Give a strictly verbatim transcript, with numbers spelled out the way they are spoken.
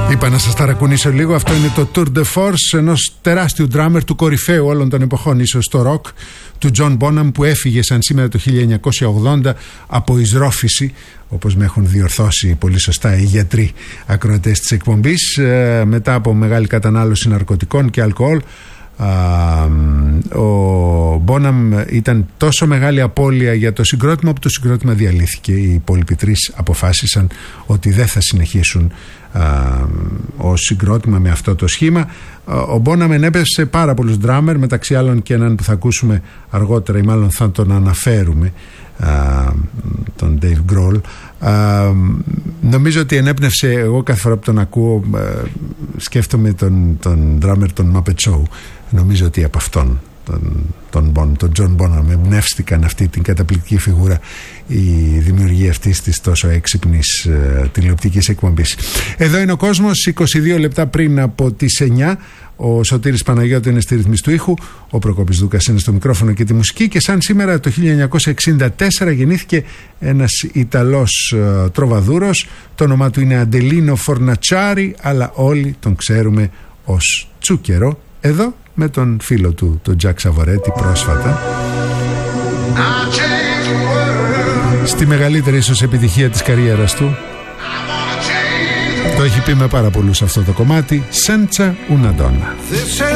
Είπα να σας ταρακουνήσω λίγο. Αυτό είναι το Tour de Force ενός τεράστιου ντράμερ, του κορυφαίου όλων των εποχών, ίσως το ροκ, του John Bonham, που έφυγε σαν σήμερα το χίλια εννιακόσια ογδόντα από εισρόφηση, όπως με έχουν διορθώσει πολύ σωστά οι γιατροί ακροατές της εκπομπής, ε, μετά από μεγάλη κατανάλωση ναρκωτικών και αλκοόλ. Uh, ο Μπόναμ ήταν τόσο μεγάλη απώλεια για το συγκρότημα που το συγκρότημα διαλύθηκε. Οι υπόλοιποι τρεις αποφάσισαν ότι δεν θα συνεχίσουν uh, ως συγκρότημα με αυτό το σχήμα. uh, Ο Μπόναμ ενέπεσε πάρα πολλούς ντράμερ, μεταξύ άλλων και έναν που θα ακούσουμε αργότερα, ή μάλλον θα τον αναφέρουμε, uh, τον Dave Grohl. Uh, νομίζω ότι ενέπνευσε, εγώ κάθε φορά που τον ακούω uh, σκέφτομαι τον, τον drummer των Muppet Show. Νομίζω ότι από αυτόν τον, τον, τον, τον John Bonham εμπνεύστηκαν αυτή την καταπληκτική φιγούρα η δημιουργία αυτής της τόσο έξυπνης ε, τηλεοπτικής εκπομπής. Εδώ είναι ο κόσμος, είκοσι δύο λεπτά πριν από τις εννιά. Ο Σωτήρης Παναγιώτου είναι στη ρυθμίση του ήχου, ο Προκόπης Δούκας είναι στο μικρόφωνο και τη μουσική, και σαν σήμερα το χίλια εννιακόσια εξήντα τέσσερα γεννήθηκε ένας Ιταλός ε, τροβαδούρος. Το όνομά του είναι Αντελίνο Φορνατσάρι, αλλά όλοι τον ξέρουμε ως Τσούκερο. Εδώ με τον φίλο του, τον Τζακ Σαβορέτη, πρόσφατα στη μεγαλύτερη ίσως επιτυχία της καριέρας του. Το έχει πει με πάρα πολλούς αυτό το κομμάτι, Senza una donna.